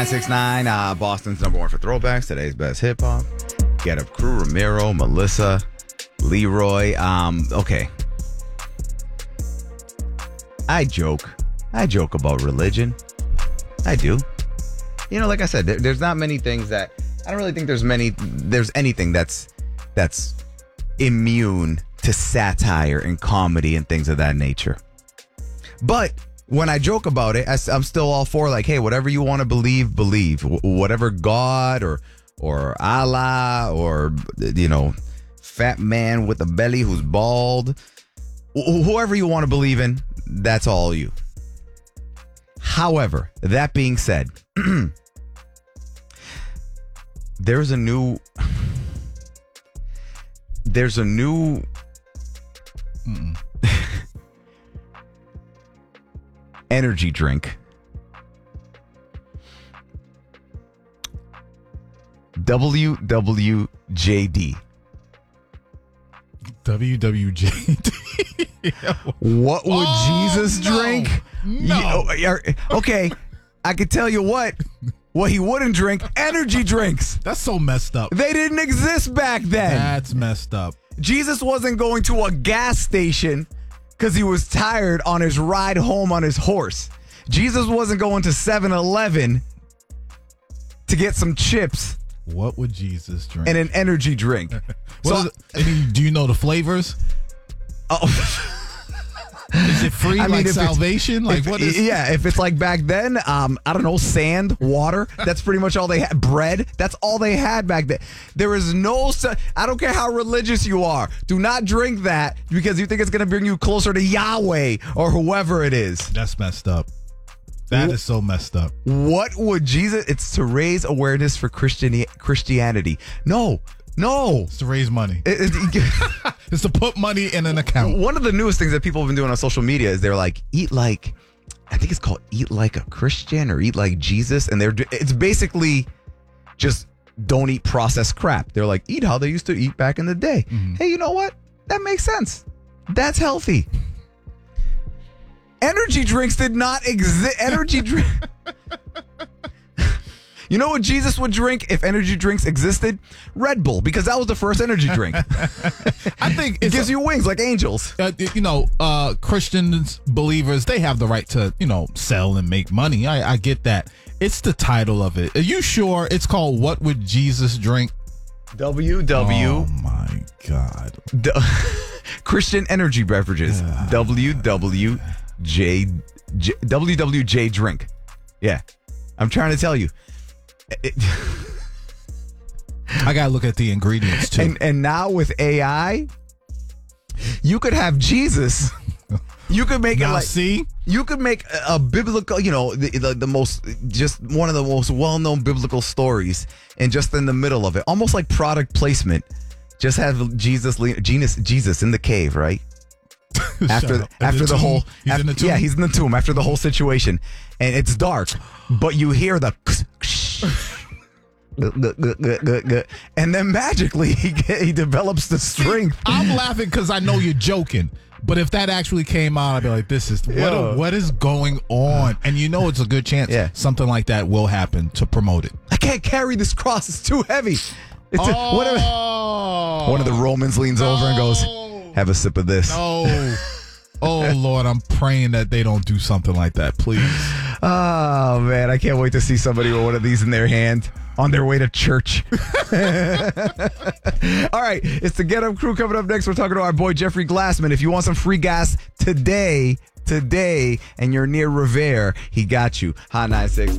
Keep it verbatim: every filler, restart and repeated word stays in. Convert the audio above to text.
nine six nine, uh, Boston's number one for throwbacks. Today's best hip hop. Get Up Crew, Ramiro, Melissa, Leroy. Um, okay. I joke. I joke about religion. I do. You know, like I said, there, there's not many things that I don't really think there's many. There's anything that's that's immune to satire and comedy and things of that nature. But when I joke about it, I, I'm still all for like, hey, whatever you want to believe, believe. Wh- whatever God or or Allah or, you know, fat man with a belly who's bald, wh- whoever you want to believe in, that's all you. However, that being said, there's a new there's a new energy drink. W W J D. W W J D. What would Oh, Jesus no. drink? No. You- oh, okay, I could tell you what. What he wouldn't drink, energy drinks. That's so messed up. They didn't exist back then. That's messed up. Jesus wasn't going to a gas station because he was tired on his ride home on his horse. Jesus wasn't going to seven eleven to get some chips What would Jesus drink? and an energy drink. What So- is it- I mean, do you know the flavors? Oh, Is it free I mean, like if it's- salvation? Like if- what is? yeah, if it's like back then, um, I don't know, sand, water. That's pretty much all they had. Bread. That's all they had back then. There is no. su- I don't care how religious you are. Do not drink that because you think it's going to bring you closer to Yahweh or whoever it is. That's messed up. That is so messed up. What would Jesus? It's to raise awareness for Christian Christianity. No, no. It's to raise money. It- it- It's to put money in an account. one of the newest things that people have been doing on social media is they're like, eat like, I think it's called eat like a Christian or eat like Jesus. And they're, it's basically just don't eat processed crap. They're like, eat how they used to eat back in the day. Mm-hmm. Hey, you know what? That makes sense. That's healthy. Energy drinks did not exist. Energy drink. You know what Jesus would drink if energy drinks existed? Red Bull, because that was the first energy drink. I think It it's gives you wings like angels. uh, you know, uh, Christians, believers, they have the right to, you know, sell and make money. I, I get that. It's the title of it. Are you sure it's called What Would Jesus Drink? W W Oh my God. D- Christian energy beverages. W W J J W W J drink. Yeah. I'm trying to tell you. It- I gotta look at the ingredients too. and and now with A I, you could have Jesus. You could make it now like see, you could make a, a biblical, you know, the, the the most just one of the most well-known biblical stories, and just in the middle of it, almost like product placement, just have Jesus, le- Jesus, Jesus in the cave, right? After Shut up. In after the the, tomb? whole, He's af- in the tomb? yeah, he's in the tomb after the whole situation, and it's dark, but you hear the. And then magically he get, he develops the strength. I'm laughing because I know you're joking. But if that actually came out, I'd be like, "This is what, Yo. what is going on?" And you know, it's a good chance Yeah. something like that will happen to promote it. I can't carry this cross; it's too heavy. It's a, what if- Oh, one of the Romans leans over and goes, No. "Have a sip of this." Oh, oh Lord, I'm praying that they don't do something like that, please. Oh man, I can't wait to see somebody with one of these in their hand on their way to church. All right, it's the Get Up Crew coming up next. We're talking to our boy Jeffrey Glassman. If you want some free gas today, today, and you're near Revere, he got you. Hot nine six.